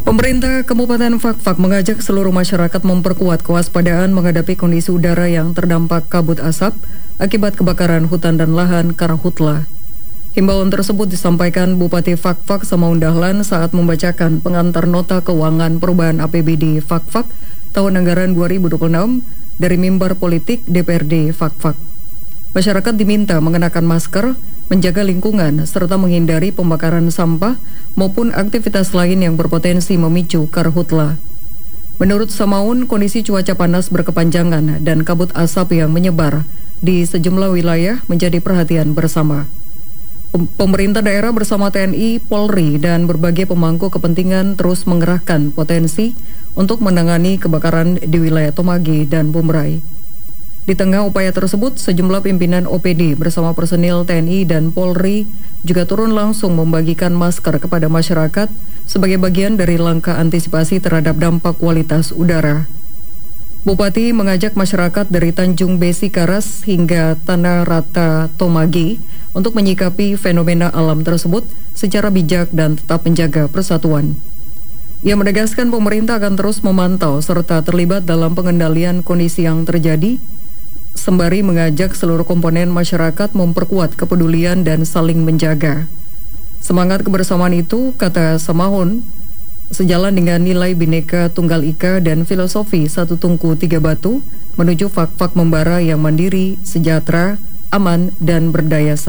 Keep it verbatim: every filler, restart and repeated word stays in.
Pemerintah Kabupaten Fakfak mengajak seluruh masyarakat memperkuat kewaspadaan menghadapi kondisi udara yang terdampak kabut asap akibat kebakaran hutan dan lahan Karahutla. Himbauan tersebut disampaikan Bupati Fakfak Samaun Dahlan saat membacakan pengantar nota keuangan perubahan A P B D Fakfak tahun anggaran dua ribu dua puluh enam dari mimbar politik D P R D Fakfak. Masyarakat diminta mengenakan masker, menjaga lingkungan, serta menghindari pembakaran sampah maupun aktivitas lain yang berpotensi memicu karhutla. Menurut Samaun, kondisi cuaca panas berkepanjangan dan kabut asap yang menyebar di sejumlah wilayah menjadi perhatian bersama. Pemerintah daerah bersama T N I, Polri, dan berbagai pemangku kepentingan terus mengerahkan potensi untuk menangani kebakaran di wilayah Tomagi dan Bumrai. Di tengah upaya tersebut, sejumlah pimpinan O P D bersama personil T N I dan Polri juga turun langsung membagikan masker kepada masyarakat sebagai bagian dari langkah antisipasi terhadap dampak kualitas udara. Bupati mengajak masyarakat dari Tanjung Besi Karas hingga Tanah Rata Tomagi untuk menyikapi fenomena alam tersebut secara bijak dan tetap menjaga persatuan. Ia menegaskan pemerintah akan terus memantau serta terlibat dalam pengendalian kondisi yang terjadi, sembari mengajak seluruh komponen masyarakat memperkuat kepedulian dan saling menjaga. Semangat kebersamaan itu, kata Samahun, sejalan dengan nilai Bhinneka Tunggal Ika dan filosofi Satu Tungku Tiga Batu menuju Fakfak membara yang mandiri, sejahtera, aman, dan berdaya saing.